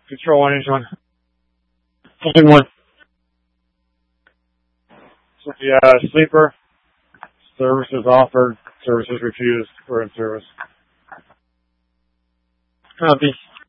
Control 1, engine 1. Engine 1. So, yeah, sleeper. Services offered. Services refused. We're in service. Copy.